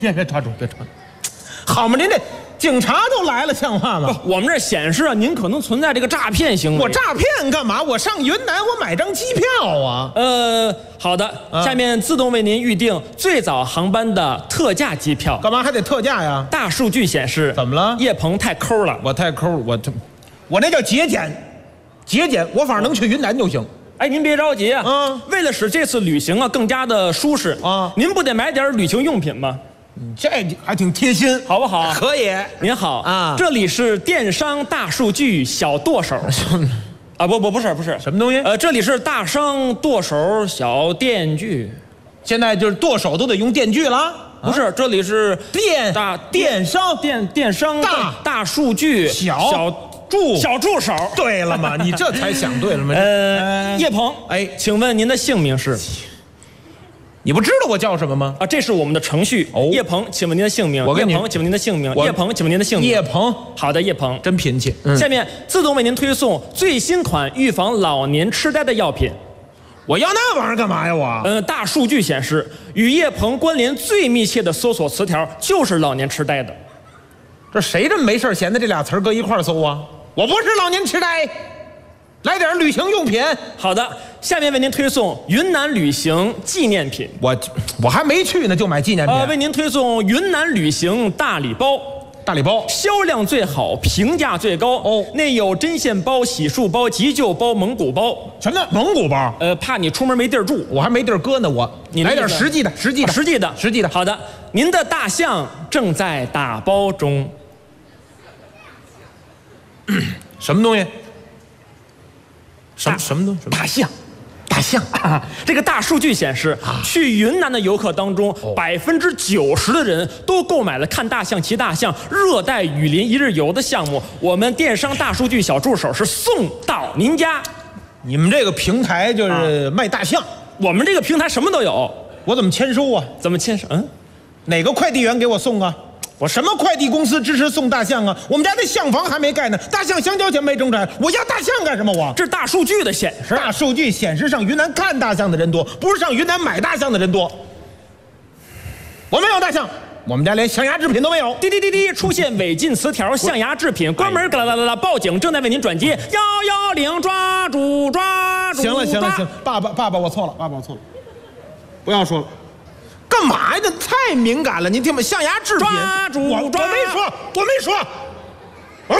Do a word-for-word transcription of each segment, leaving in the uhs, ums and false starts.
别别抓住，别抓住，好嘛，您这警察都来了，像话吗？ 我们这显示啊，您可能存在这个诈骗行为。 我诈骗干嘛？我上云南，我买张机票啊。 呃，好的， 啊下面自动为您预定最早航班的特价机票。 干嘛还得特价呀？ 大数据显示， 怎么了叶鹏太抠了。 我太抠，我这，我那叫节俭，节俭，我反正能去云南就行。 哎，您别着急啊， 嗯为了使这次旅行啊更加的舒适啊您不得买点旅行用品吗？ 这还挺贴心， 好不好？ 可以。 您好啊这里是电商大数据小剁手啊，不不不是不是什么东西？ 呃，这里是大商剁手小电锯， 现在就是剁手都得用电锯了， 不是，这里是电大电商电电商大大数据小小助小助手。 对了嘛？你这才想对了吗？ 呃，叶鹏， 哎请问您的姓名是？ 你不知道我叫什么吗？ 啊，这是我们的程序。 哦叶鹏，请问您的姓名？ 我跟你叶鹏，请问您的姓名？ 我叶鹏，请问您的姓名？ 叶鹏， 好的，叶鹏。 真贫气。嗯下面自动为您推送最新款预防老年痴呆的药品。 我要那玩意儿干嘛呀？我呃，大数据显示，与叶鹏关联最密切的搜索词条就是老年痴呆的。 这谁这么没事闲的这俩词儿搁一块儿搜啊？我不是老年痴呆，来点旅行用品。 好的，下面为您推送云南旅行纪念品。 我我还没去呢，就买纪念品。 呃，为您推送云南旅行大礼包。 大礼包， 销量最好，评价最高哦内有针线包、洗漱包、急救包、蒙古包。 什么叫蒙古包？ 呃，怕你出门没地儿住， 我还没地儿搁呢。我你那个来点实际的，实际的， 啊实际的， 实际的。 好的，您的大象正在打包中。 什么东西？什么大什么东西？ 大象。 大象啊，这个大数据显示，去云南的游客当中，百分之九十的人都购买了看大象、骑大象、热带雨林一日游的项目。我们电商大数据小助手是送到您家。 你们这个平台就是卖大象， 我们这个平台什么都有， 我怎么签收啊？ 怎么签收？嗯， 哪个快递员给我送啊？我什么快递公司支持送大象啊？我们家那象房还没盖呢，大象香蕉钱没挣出来，我要大象干什么？我这是大数据的显示。 大数据显示上云南看大象的人多，不是上云南买大象的人多。我没有大象，我们家连象牙制品都没有。 滴滴滴滴，出现违禁词条，象牙制品，关门，嘎啦啦啦啦，报警，正在为您转接，幺幺零，抓住抓住。 行了行了行，爸爸爸爸，我错了，爸爸我错了，不要说了。干嘛呀？这太敏感了，您听吧，象牙制品， 抓住我我抓没说，我没说。嗯，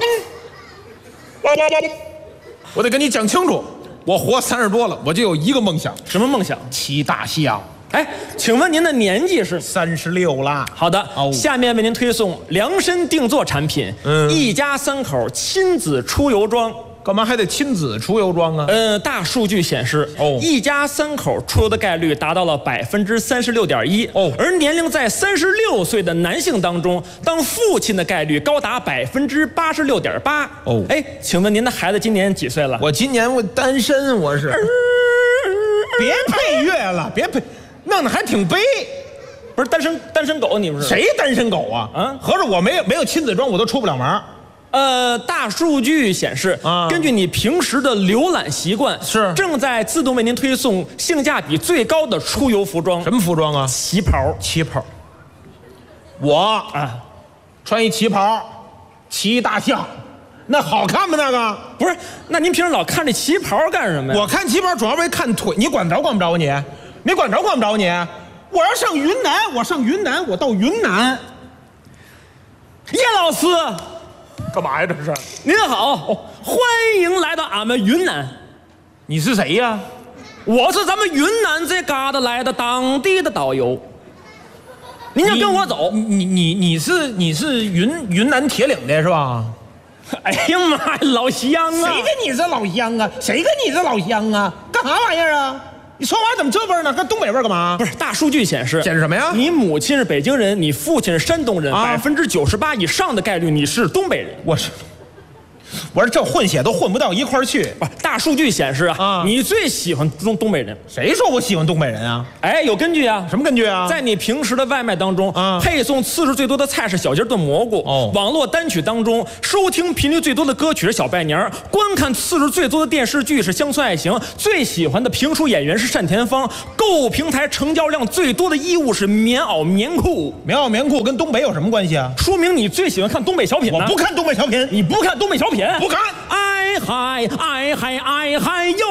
我得跟你讲清楚，我活三十多了，我就有一个梦想， 什么梦想？ 骑大象。 哎，请问您的年纪是？ 三十六啦。 好的， 哦下面为您推送量身定做产品， 嗯一家三口亲子出游装。 干嘛还得亲子出游装啊？ 呃，大数据显示， 哦一家三口出游的概率达到了百分之三十六点一。 哦而年龄在三十六岁的男性当中，当父亲的概率高达百分之八十六点八。 哦哎，请问您的孩子今年几岁了？ 我今年我单身，我是。别配乐了，别配，弄得还挺悲。 不是单身单身狗，你们是？ 谁单身狗啊？ 啊合着我没有没有亲子装，我都出不了门。 呃，大数据显示， 啊根据你平时的浏览习惯， 是正在自动为您推送性价比最高的出游服装。 什么服装啊？ 旗袍旗袍。我啊， 穿一旗袍，骑一大象，那好看吗？那个？ 不是？那您平时老看这旗袍干什么呀？ 我看旗袍主要为看腿，你管着管不着你？你管着管不着你？我要上云南，我上云南，我到云南。 叶老师， 干嘛呀？这是？ 您好，欢迎来到俺们云南。 你是谁呀？ 我是咱们云南这旮瘩来的当地的导游。您要跟我走？ 你你你你是你是云云南铁岭的是吧？ 哎呀妈呀，老乡啊！ 谁跟你是老乡啊？谁跟你是老乡啊？干啥玩意儿啊？你说话怎么这味儿呢？跟东北味儿干嘛？ 不是，大数据显示， 显示什么呀？ 你母亲是北京人，你父亲是山东人， 啊百分之九十八以上的概率你是东北人。 我是我说这混血都混不到一块儿去。 不是，大数据显示啊， 啊你最喜欢东东北人。 谁说我喜欢东北人啊？ 哎，有根据啊。 什么根据啊？ 在你平时的外卖当中， 啊配送次数最多的菜是小鸡炖蘑菇。 哦网络单曲当中，收听频率最多的歌曲是小拜年儿，观看次数最多的电视剧是乡村爱情，最喜欢的评书演员是单田芳，购物平台成交量最多的衣物是棉袄棉裤。 棉袄棉裤跟东北有什么关系啊？ 说明你最喜欢看东北小品呢。 我不看东北小品， 你不看东北小品？ 不看。 哎嗨哎嗨哎嗨哟！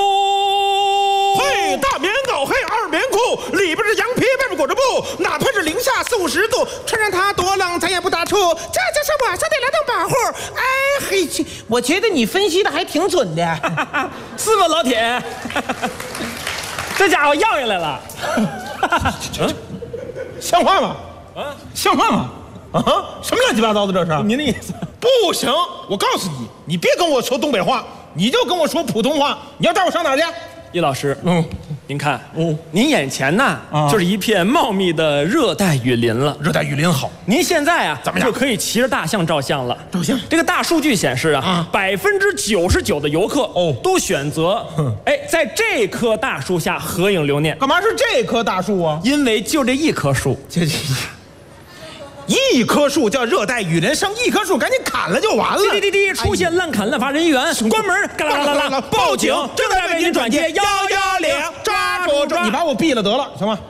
嘿，大棉袄，嘿，二棉裤，里边是羊皮，外边裹着布，哪怕是零下四五十度，穿上它多冷，咱也不打怵。这就是晚上得来当保护。哎嘿，我觉得你分析的还挺准的， 是吧，老铁？这家伙要下来了。 嗯，像话吗？啊，像话吗？啊，什么乱七八糟的这是？ 您的意思？ 不行，我告诉你，你别跟我说东北话，你就跟我说普通话。你要带我上哪儿去？ 叶老师， 嗯， 您看， 嗯， 您眼前呐， 啊就是一片茂密的热带雨林了。 热带雨林好， 您现在啊， 怎么样就可以骑着大象照相了。 照相这个大数据显示啊啊， 百分之九十九的游客哦都选择，哎，在这棵大树下合影留念， 干嘛是这棵大树啊？ 因为就这一棵树。 这这一棵树叫热带雨林，剩一棵树赶紧砍了就完了。 滴滴滴滴，出现滥砍滥伐人员，关门，嘎啦啦啦啦，报警！正在为您转接幺幺零，抓住抓！ 你把我毙了得了，行吗？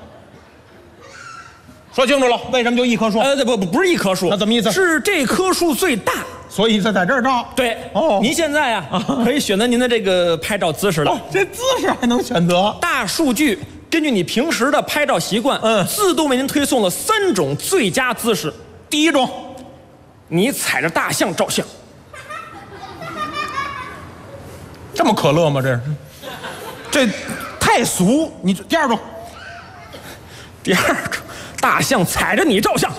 说清楚了，为什么就一棵树？ 呃，不不不是一棵树， 那怎么意思？ 是这棵树最大。 所以这在这儿照。 对， 哦您现在啊，可以选择您的这个拍照姿势了。 哦，这姿势还能选择？ 大数据根据你平时的拍照习惯， 嗯自动为您推送了三种最佳姿势。 第一种， 你踩着大象照相， 这么可乐吗？这是，这太俗。你第二种， 第二种，大象踩着你照相。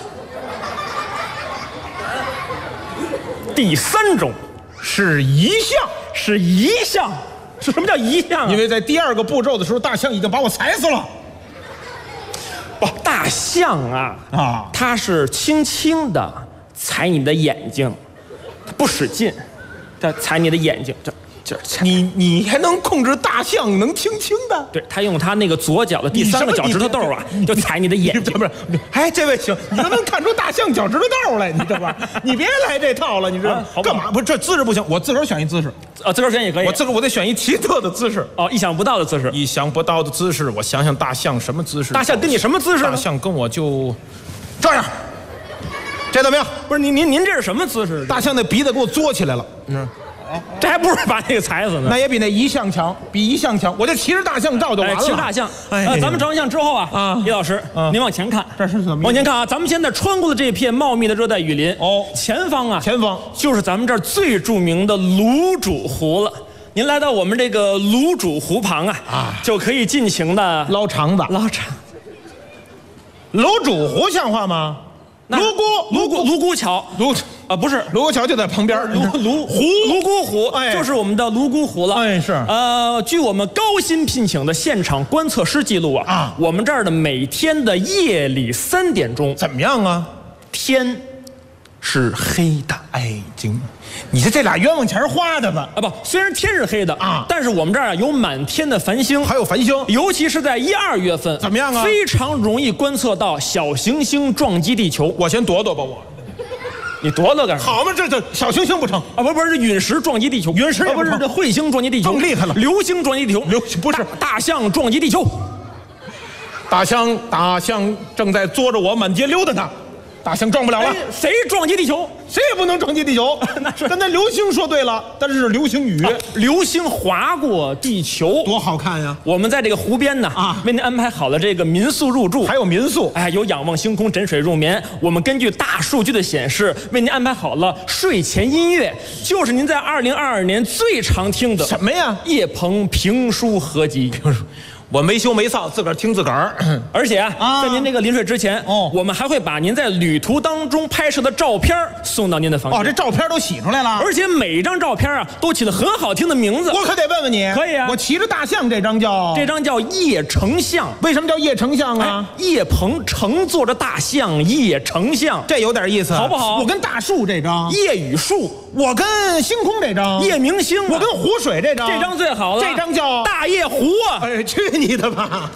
第三种是一项， 是一项，是什么叫一项啊？ 因为在第二个步骤的时候，大象已经把我踩死了。 不，大象啊啊它是轻轻的踩你的眼睛，它不使劲，它踩你的眼睛，这这踩。 你你还能控制大象能轻轻的？ 对，它用它那个左脚的第三个脚趾头豆啊，就踩你的眼睛。 不是，哎，这位行，你都能看出大象脚趾头豆来，你这玩意儿，你别来这套了，你这、 啊好不好干嘛？不是这姿势不行，我自个儿选一姿势， 啊，自个儿选也可以。 我自个儿我得选一奇特的姿势。 哦，意想不到的姿势。 意想不到的姿势，我想想大象什么姿势？ 大象跟你什么姿势呢？ 大象跟我就这样，这怎么样？ 不是您您您这是什么姿势？ 大象那鼻子给我嘬起来了，嗯， 这还不是把那个踩死呢？ 那也比那一项强，比一项强。我就骑着大象照就完哎， 了。 骑着大象。 哎呃，咱们照完相之后啊， 啊李老师， 啊您往前看， 这是怎么意思往前看啊，咱们现在穿过的这片茂密的热带雨林， 哦前方啊， 前方就是咱们这儿最著名的卤煮湖了。您来到我们这个卤煮湖旁啊， 啊就可以尽情的捞肠子， 捞肠。 卤煮湖像话吗？ 那泸沽泸沽泸沽桥泸啊，不是泸沽桥就在旁边， 泸泸湖泸沽湖， 哎就是我们的泸沽湖了。 哎是呃，据我们高薪聘请的现场观测师记录啊， 啊我们这儿的每天的夜里三点钟， 怎么样啊？ 天是黑的。 哎，经，你这这俩冤枉钱花的吧？ 啊不，虽然天是黑的啊但是我们这儿啊有满天的繁星， 还有繁星， 尤其是在一二月份， 怎么样啊非常容易观测到小行星撞击地球。 我先躲躲吧，我。 你躲躲干啥？ 好嘛，这这小行星不成， 啊，不不是陨石撞击地球， 陨石也不成啊不是这彗星撞击地球， 更厉害了流星撞击地球， 流不是大大象撞击地球。 大象大象正在捉着我满街溜达呢，大象撞不了了哎，，谁撞击地球？ 谁也不能撞击地球。 那是刚才流星说对了，但是是流星雨， 啊流星划过地球， 多好看呀！ 我们在这个湖边呢， 啊为您安排好了这个民宿入住， 还有民宿， 哎，有仰望星空、枕水入眠。我们根据大数据的显示，为您安排好了睡前音乐，就是您在二零二二年最常听的什么呀？ 叶鹏评书合集。 我没羞没臊，自个儿听自个儿。 而且啊， 啊在您这个临睡之前， 哦我们还会把您在旅途当中拍摄的照片送到您的房间。 哦，这照片都洗出来了。 而且每一张照片啊，都起了很好听的名字。 我可得问问你， 可以啊我骑着大象这张叫这张叫叶丞相。 为什么叫叶丞相啊？ 哎，叶鹏乘坐着大象，叶丞相。 这有点意思， 好不好我跟大树这张， 叶与树， 我跟星空这张， 夜明星、啊， 我跟湖水这张， 这张最好了， 这张叫大夜湖啊！ 哎，去你的吧！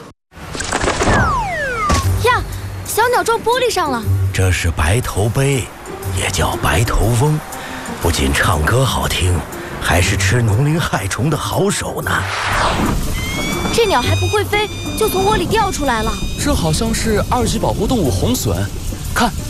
呀，小鸟撞玻璃上了。 这是白头鹎，也叫白头翁，不仅唱歌好听，还是吃农林害虫的好手呢。 这鸟还不会飞，就从窝里掉出来了。 这好像是二级保护动物红隼，看